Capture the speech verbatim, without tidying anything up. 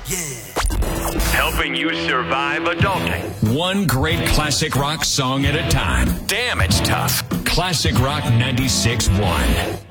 Yeah. Helping you survive adulting. One great classic rock song at a time. Damn, it's tough. Classic Rock ninety-six point one.